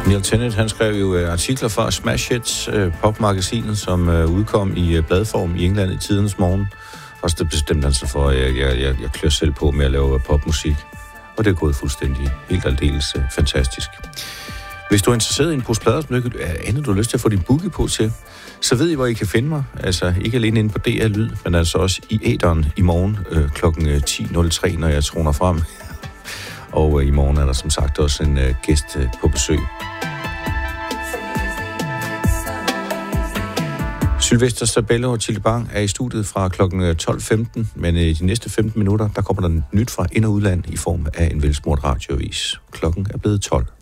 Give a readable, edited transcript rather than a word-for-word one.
Neil Tennant, han skrev jo artikler for Smash Hits, popmagasinet, som udkom i bladform i England i tidens morgen. Og så bestemte han sig for, at jeg klør selv på med at lave popmusik. Og det er gået fuldstændig helt aldeles fantastisk. Hvis du er interesseret i en pose plader, som du har lyst til at få din boogie på til, så ved I, hvor I kan finde mig. Altså ikke alene inde på DR Lyd, men altså også i æteren i morgen kl. 10.03, når jeg troner frem. Og i morgen er der som sagt også en gæst på besøg. Sylvester Stabello og Chili Bang er i studiet fra kl. 12.15, men i de næste 15 minutter, der kommer der nyt fra ind- og udland i form af en velsmurt radioavis. Klokken er blevet 12.